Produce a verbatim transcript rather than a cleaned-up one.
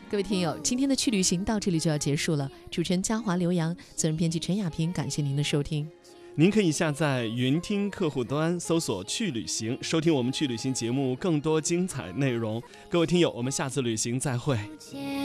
各位听友，今天的去旅行到这里就要结束了。主持人嘉华、刘洋，责任编辑陈亚平，感谢您的收听。 您可以下载云听客户端，搜索去旅行，收听我们去旅行节目更多精彩内容。各位听友，我们下次旅行再会。